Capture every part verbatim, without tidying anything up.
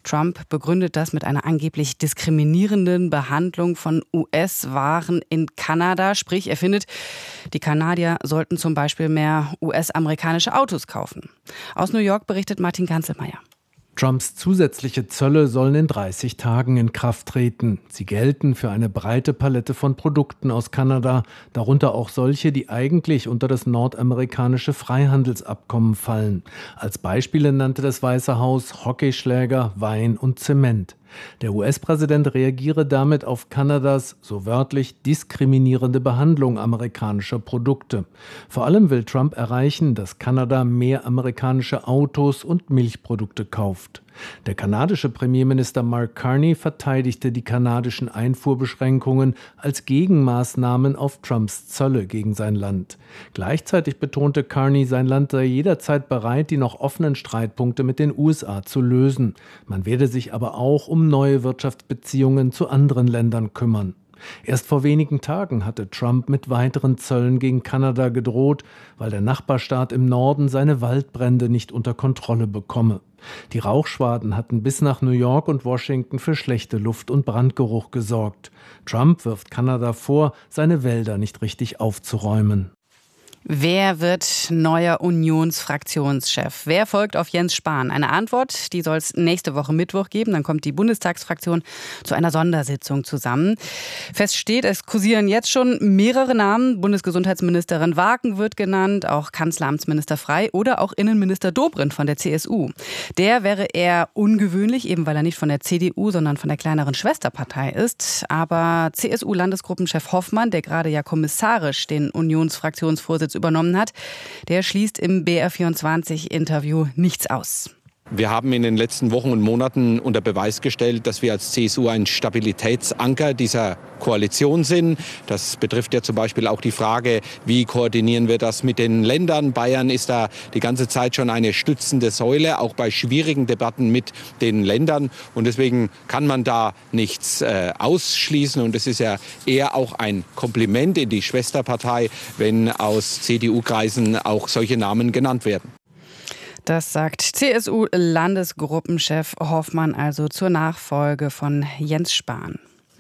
Trump begründet das mit einer angeblich diskriminierenden Behandlung von U S-Waren in Kanada. Sprich, er findet, die Kanadier sollten zum Beispiel mehr U S-amerikanische Autos kaufen. Aus New York berichtet Martin Ganzelmeier. Trumps zusätzliche Zölle sollen in dreißig Tagen in Kraft treten. Sie gelten für eine breite Palette von Produkten aus Kanada, darunter auch solche, die eigentlich unter das nordamerikanische Freihandelsabkommen fallen. Als Beispiele nannte das Weiße Haus Hockeyschläger, Wein und Zement. Der U S-Präsident reagiere damit auf Kanadas, so wörtlich, diskriminierende Behandlung amerikanischer Produkte. Vor allem will Trump erreichen, dass Kanada mehr amerikanische Autos und Milchprodukte kauft. Der kanadische Premierminister Mark Carney verteidigte die kanadischen Einfuhrbeschränkungen als Gegenmaßnahmen auf Trumps Zölle gegen sein Land. Gleichzeitig betonte Carney, sein Land sei jederzeit bereit, die noch offenen Streitpunkte mit den U S A zu lösen. Man werde sich aber auch um neue Wirtschaftsbeziehungen zu anderen Ländern kümmern. Erst vor wenigen Tagen hatte Trump mit weiteren Zöllen gegen Kanada gedroht, weil der Nachbarstaat im Norden seine Waldbrände nicht unter Kontrolle bekomme. Die Rauchschwaden hatten bis nach New York und Washington für schlechte Luft- und Brandgeruch gesorgt. Trump wirft Kanada vor, seine Wälder nicht richtig aufzuräumen. Wer wird neuer Unionsfraktionschef? Wer folgt auf Jens Spahn? Eine Antwort, die soll es nächste Woche Mittwoch geben. Dann kommt die Bundestagsfraktion zu einer Sondersitzung zusammen. Fest steht, es kursieren jetzt schon mehrere Namen. Bundesgesundheitsministerin Waken wird genannt, auch Kanzleramtsminister Frey oder auch Innenminister Dobrindt von der C S U. Der wäre eher ungewöhnlich, eben weil er nicht von der C D U, sondern von der kleineren Schwesterpartei ist. Aber C S U-Landesgruppenchef Hoffmann, der gerade ja kommissarisch den Unionsfraktionsvorsitz übernommen hat, der schließt im B R vierundzwanzig-Interview nichts aus. Wir haben in den letzten Wochen und Monaten unter Beweis gestellt, dass wir als C S U ein Stabilitätsanker dieser Koalition sind. Das betrifft ja zum Beispiel auch die Frage, wie koordinieren wir das mit den Ländern. Bayern ist da die ganze Zeit schon eine stützende Säule, auch bei schwierigen Debatten mit den Ländern. Und deswegen kann man da nichts äh, ausschließen. Und es ist ja eher auch ein Kompliment in die Schwesterpartei, wenn aus C D U-Kreisen auch solche Namen genannt werden. Das sagt C S U-Landesgruppenchef Hoffmann also zur Nachfolge von Jens Spahn.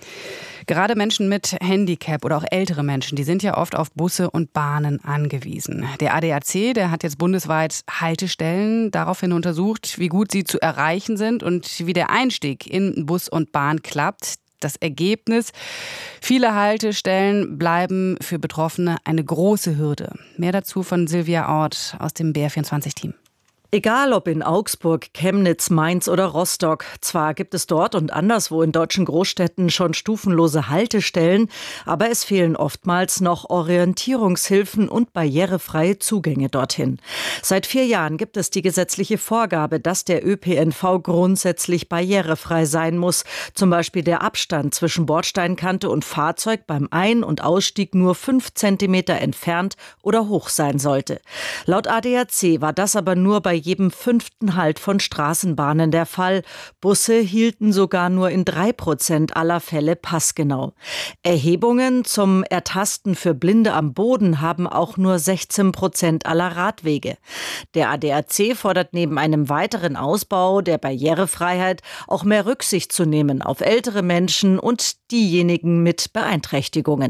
Gerade Menschen mit Handicap oder auch ältere Menschen, die sind ja oft auf Busse und Bahnen angewiesen. Der A D A C, der hat jetzt bundesweit Haltestellen daraufhin untersucht, wie gut sie zu erreichen sind und wie der Einstieg in Bus und Bahn klappt. Das Ergebnis: Viele Haltestellen bleiben für Betroffene eine große Hürde. Mehr dazu von Silvia Ort aus dem B R vierundzwanzig-Team. Egal ob in Augsburg, Chemnitz, Mainz oder Rostock, zwar gibt es dort und anderswo in deutschen Großstädten schon stufenlose Haltestellen, aber es fehlen oftmals noch Orientierungshilfen und barrierefreie Zugänge dorthin. Seit vier Jahren gibt es die gesetzliche Vorgabe, dass der Ö P N V grundsätzlich barrierefrei sein muss. Zum Beispiel der Abstand zwischen Bordsteinkante und Fahrzeug beim Ein- und Ausstieg nur fünf Zentimeter entfernt oder hoch sein sollte. Laut A D A C war das aber nur bei jedem fünften Halt von Straßenbahnen der Fall. Busse hielten sogar nur in drei Prozent aller Fälle passgenau. Erhebungen zum Ertasten für Blinde am Boden haben auch nur sechzehn Prozent aller Radwege. Der A D A C fordert neben einem weiteren Ausbau der Barrierefreiheit auch mehr Rücksicht zu nehmen auf ältere Menschen und diejenigen mit Beeinträchtigungen.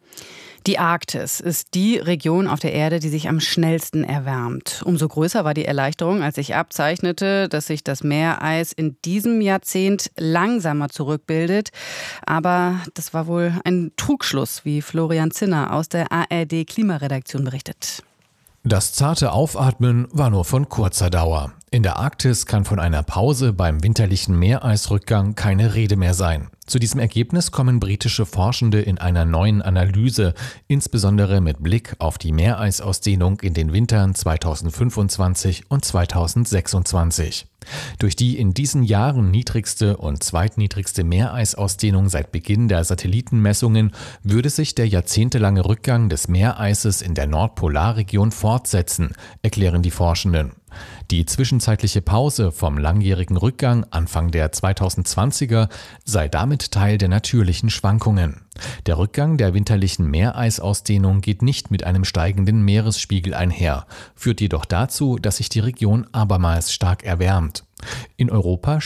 Die Arktis ist die Region auf der Erde, die sich am schnellsten erwärmt. Umso größer war die Erleichterung, als sich abzeichnete, dass sich das Meereis in diesem Jahrzehnt langsamer zurückbildet. Aber das war wohl ein Trugschluss, wie Florian Zinner aus der A R D-Klimaredaktion berichtet. Das zarte Aufatmen war nur von kurzer Dauer. In der Arktis kann von einer Pause beim winterlichen Meereisrückgang keine Rede mehr sein. Zu diesem Ergebnis kommen britische Forschende in einer neuen Analyse, insbesondere mit Blick auf die Meereisausdehnung in den Wintern zweitausendfünfundzwanzig und zweitausendsechsundzwanzig. Durch die in diesen Jahren niedrigste und zweitniedrigste Meereisausdehnung seit Beginn der Satellitenmessungen würde sich der jahrzehntelange Rückgang des Meereises in der Nordpolarregion fortsetzen, erklären die Forschenden. Die zwischenzeitliche Pause vom langjährigen Rückgang Anfang der zweitausendzwanziger sei damit Teil der natürlichen Schwankungen. Der Rückgang der winterlichen Meereisausdehnung geht nicht mit einem steigenden Meeresspiegel einher, führt jedoch dazu, dass sich die Region abermals stark erwärmt. In Europa